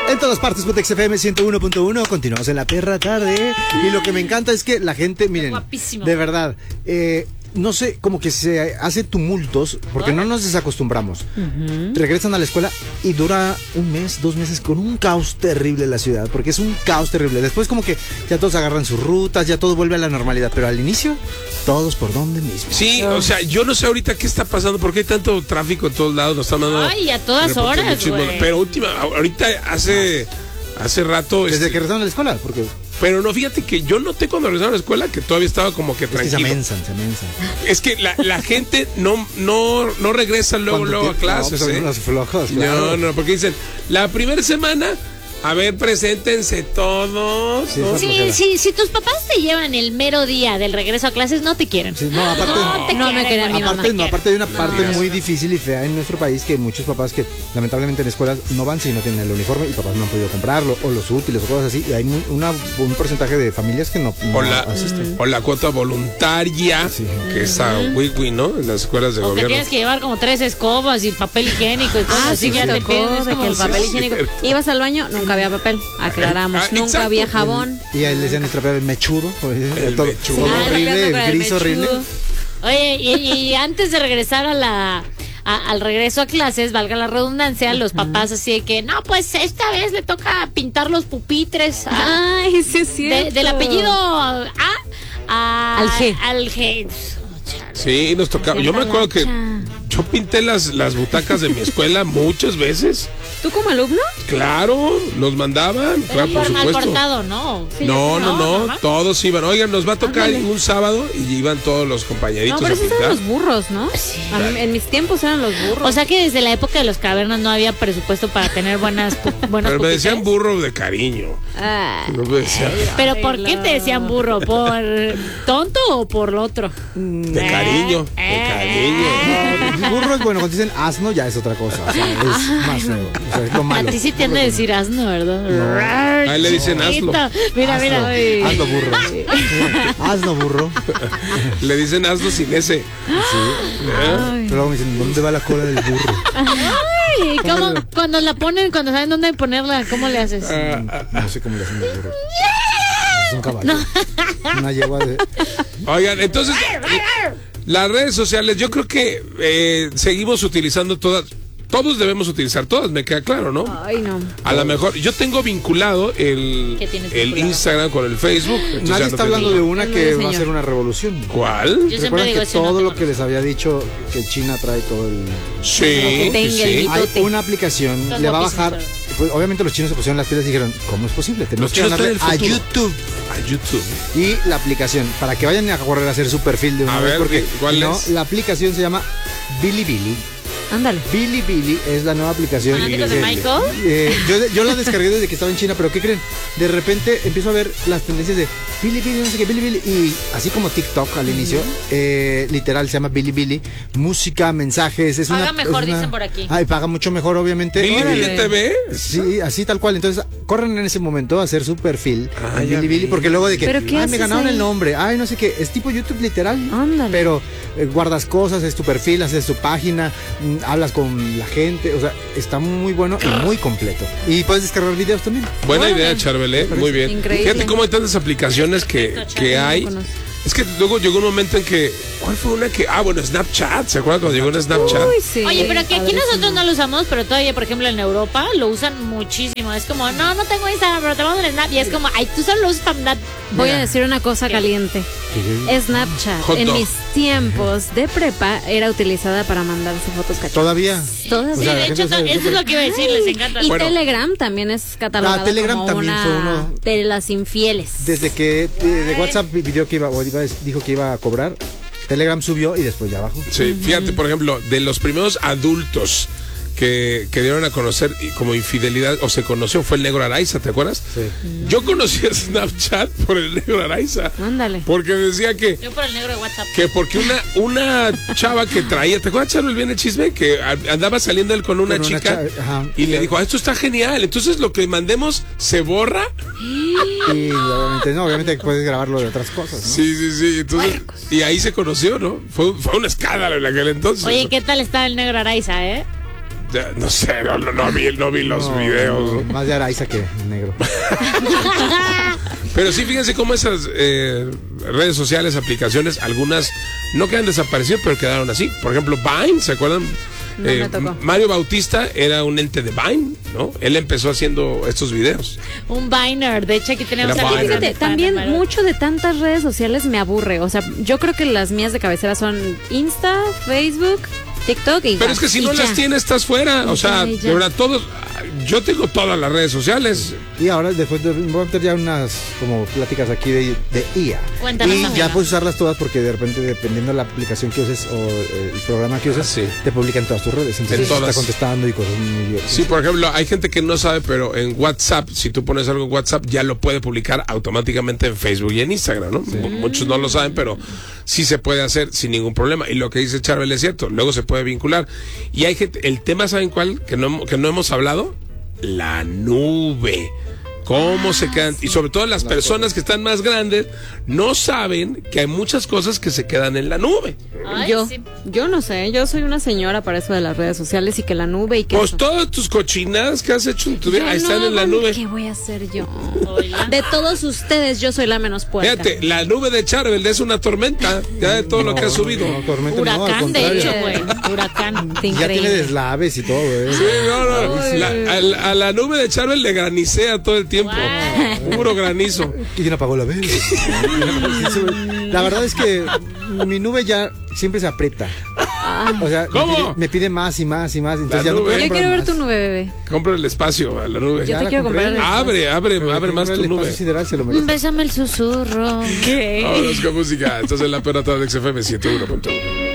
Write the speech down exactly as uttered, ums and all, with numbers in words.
En todas partes, Putex F M ciento uno punto uno. Continuamos en la perra tarde. Y lo que me encanta es que la gente, miren, guapísimo. De verdad, eh, no sé, como que se hace tumultos porque no nos desacostumbramos. Uh-huh. Regresan a la escuela y dura un mes, dos meses con un caos terrible en la ciudad, porque es un caos terrible. Después como que ya todos agarran sus rutas, ya todo vuelve a la normalidad, pero al inicio, todos por donde mismo. Sí, o sea, yo no sé ahorita qué está pasando, porque hay tanto tráfico en todos lados, nos están mandando. Ay, a todas horas, güey. Pero última, ahorita hace, hace rato. Desde este, que regresaron a la escuela, porque... Pero no, fíjate que yo noté cuando regresaron a la escuela que todavía estaba como que tranquilo. Es que se mensan, se mensan. Es que la, la gente no, no, no regresa luego, luego a clases. No, pues ¿eh? son unos flojos, claro. No, no, porque dicen, la primera semana, a ver, preséntense todos. Sí, ¿no? Sí, sí, si tus papás te llevan el mero día del regreso a clases, no te quieren. Sí, no, aparte, no, te no quieren, me quieren, mi mamá. aparte, no, aparte hay una parte No. muy difícil y fea en nuestro país, que muchos papás que lamentablemente en escuelas no van si no tienen el uniforme y papás no han podido comprarlo, o los útiles o cosas así, y hay muy- una, un porcentaje de familias que no, no O la, asisten. o la cuota voluntaria, Sí. que es a Wii, ¿no? En las escuelas de O que gobierno. tienes que llevar como tres escobas y papel higiénico y cosas Ah, así, sí, ya me te tocó pierdes de como... que el papel Sí, higiénico. cierto. Ibas al baño, nunca había papel. Aclaramos, Ah, nunca exacto. había jabón. Y ahí le decían trapear el mechudo, El todo, mechudo. todo Ah, horrible, trapeando con el el gris horrible. mechudo. Oye, y, y antes de regresar a la... a- al regreso a clases, valga la redundancia, los papás así de que, no, pues esta vez le toca pintar los pupitres a- Ay, sí es de- cierto. del apellido A a- Al G. Al G. Sí, nos tocaba. Yo me acuerdo que yo pinté las, las butacas de mi escuela muchas veces. ¿Tú como alumno? Claro, nos mandaban, Pero claro, por por mal supuesto. cortado, ¿no? No, no, no, normal. todos iban. Oigan, nos va a tocar Ándale. un sábado y iban todos los compañeritos No, pero a esos pintar. eran los burros, ¿no? A mí- en mis tiempos eran los burros. O sea que desde la época de los cavernas no había presupuesto para tener buenas pu- buenos Pero me decían pupitres. burro de cariño. Ay, No me decían Pero ¿por qué te decían burro? ¿Por tonto o por lo otro? de cariño, de cariño. No, burro es bueno, cuando dicen asno ya es otra cosa, o sea, es más feo, o sea, es lo A malo. ti sí te han de decir asno, ¿verdad? Ahí le dicen Chiquito. hazlo. Mira, mira. ay. Hazlo burro. Hazlo burro. Le dicen hazlo sin ese. ¿Eh? Pero luego me dicen, ¿dónde va la cola del burro? Ay, ¿cómo? Cuando la ponen, cuando saben dónde ponerla, ¿cómo le haces? No sé cómo le hacen al burro. Es un caballo. Una yegua de... Oigan, entonces, las redes sociales, yo creo que eh, seguimos utilizando todas. Todos debemos utilizar todas, me queda claro, ¿no? ay, no. A lo mejor, yo tengo vinculado el, ¿Qué tienes el vinculado? Instagram con el Facebook. entonces Nadie ya no está tengo- hablando de una El que nuevo va a señor. ser una revolución. ¿Cuál? Yo siempre ¿Recuerdan digo que ese no todo tengo lo que les había dicho que China trae todo el... Sí, que tenga sí. el Hay Mitote. una aplicación, Estás le va a guapísimo, bajar... Pues, obviamente los chinos se pusieron las pilas y dijeron, ¿cómo es posible? Tenemos Los que chinos ganarle a traen el futuro. YouTube. A YouTube. Y la aplicación, para que vayan a correr a hacer su perfil de una A vez, ver, porque ¿cuál no, es? la aplicación se llama Bilibili. Ándale. Bilibili es la nueva aplicación. ¿Fanáticos de que- Michael? eh, yo, yo la descargué desde que estaba en China, pero ¿qué creen? De repente empiezo a ver las tendencias de Bilibili, no sé qué, Bilibili, y así como TikTok al inicio, eh, literal se llama Bilibili, música, mensajes, es Paga una... mejor, es una- dicen por aquí. Ay, paga mucho mejor, obviamente. ¿Bilibili Órale. T V? Sí, así tal cual. Entonces, corren en ese momento a hacer su perfil Ah, en ya Bilibili, vi. porque luego de que, ¿Pero qué ay, me haces ganaron ahí? el nombre, ay, no sé qué, es tipo YouTube literal. Ándale. Pero eh, guardas cosas, es tu perfil, haces tu página, mm, hablas con la gente, o sea, está muy bueno y muy completo. Y puedes descargar videos también. Buena Órale. idea, Charbelé. Muy bien. Increíble. Fíjate cómo hay tantas aplicaciones que, Perfecto, que Charbel, hay. no conozco. Es que luego llegó un momento en que. ¿Cuál fue una que.? Ah, bueno, Snapchat. ¿Se acuerdan cuando llegó una Snapchat? Uy, sí. Oye, pero que aquí Padrísimo. nosotros no lo usamos, pero todavía, por ejemplo, en Europa lo usan muchísimo. Es como, no, no tengo Instagram, pero te mando el Snap. Y es como, ay, tú solo lo usas para andar. Voy a decir una cosa caliente. Snapchat, Hot en dog. mis tiempos de prepa, era utilizada para mandarse fotos cachondas. Todavía. Todas. O Sí, sea, la de gente hecho, sabe- eso es lo que iba a decir, les encanta. Y Bueno. Telegram también es catalogado Ah, Telegram como también una fue uno- de las infieles. Desde que eh, de WhatsApp pidió que iba, o iba- dijo que iba a cobrar, Telegram subió y después ya bajó. Sí, fíjate, por ejemplo, de los primeros adultos que, que dieron a conocer y como infidelidad, o se conoció, fue el Negro Araiza, ¿te acuerdas? Sí. Yo conocí a Snapchat por el Negro Araiza. Ándale. Porque decía que. Yo por el negro de WhatsApp. Que porque una, una chava que traía, ¿te acuerdas, Charo, el bien el chisme? Que a- andaba saliendo él con una Con una chica cha- ajá. y le dijo, ah, esto está genial, entonces lo que mandemos se borra. Y obviamente, no, obviamente puedes grabarlo de otras cosas, ¿no? Sí, sí, sí, entonces, y ahí se conoció, ¿no? Fue, fue un escándalo en aquel entonces. Oye, ¿qué tal está el negro Araiza, eh? Ya, no sé, no, no, no vi, no vi los No, videos. Más de Araiza que negro. Pero sí, fíjense cómo esas eh, redes sociales, aplicaciones, algunas no quedan desaparecidas, pero quedaron así. Por ejemplo, Vine, ¿se acuerdan? No me Eh, tocó. Mario Bautista era un ente de Vine, ¿no? Él empezó haciendo estos videos. Un Viner. De hecho, aquí tenemos Era a Viner. Fíjate, también mucho de tantas redes sociales me aburre. O sea, yo creo que las mías de cabecera son Insta, Facebook, TikTok y Pero ya. es que si Y no ya. las tienes, estás fuera. O Y sea, ya, y ya. de verdad, todos. Yo tengo todas las redes sociales. Y ahora después de, voy a meter ya unas como pláticas aquí de, de I A. Cuéntanos, y amigo. ya puedes usarlas todas porque de repente dependiendo de la aplicación que uses o eh, el programa que uses, Ah, sí. te publican todas tus redes. Entonces En todas. está contestando y cosas muy divertidas. Sí, por ejemplo, hay gente que no sabe, pero en WhatsApp, si tú pones algo en WhatsApp, ya lo puede publicar automáticamente en Facebook y en Instagram, ¿no? M- Muchos no lo saben, pero sí se puede hacer sin ningún problema. Y lo que dice Charbel es cierto, luego se puede vincular. Y hay gente, el tema, ¿saben cuál? Que no, que no hemos hablado, la nube. Cómo se quedan, y sobre todo las personas que están más grandes no saben que hay muchas cosas que se quedan en la nube. Ay, Yo, sí. yo no sé, yo soy una señora para eso de las redes sociales y que la nube y que Pues eso. todas tus cochinadas que has hecho en tu vida Ya están no en la hagan, nube. ¿Qué voy a hacer yo? Oiga. De todos ustedes, yo soy la menos puerca. Fíjate, la nube de Charbel es una tormenta, ya de todo lo que ha subido. No, tormenta, no, al Huracán, de contrario. hecho, güey. Huracán. Qué Ya tiene increíble. deslaves y todo, güey. Sí, no, no. La- a, la- a la nube de Charbel le granicea todo el tiempo. Puro granizo. ¿Y quién apagó la vez? La verdad es que mi nube ya siempre se aprieta. O sea, ¿Cómo? Me, pide, me pide más y más y más. Entonces La ya no nube. puedo Yo comprar quiero ver más. tu nube, bebé. Compra el espacio a la nube. Yo Ya te la quiero compré. comprar el Abre, abre, Pero abre que más comprar tu el nube. espacio sideral, se lo merece. Bésame el susurro. ¿Qué? Vámonos con música. Entonces la perra de X F M ciento uno punto uno.